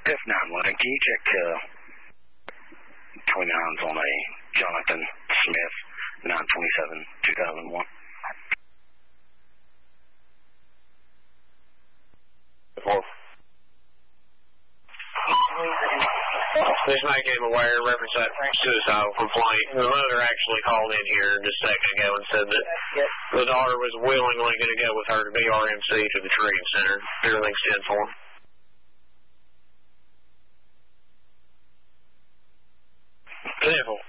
F911, can you check 29s on a Jonathan Smith, 9/27/2001? This make him aware, reference that suicidal complaint. The mother actually called in here just a second ago and said that the daughter was willingly going to go with her to BRMC to the treatment center. Everything's 10-4. Careful.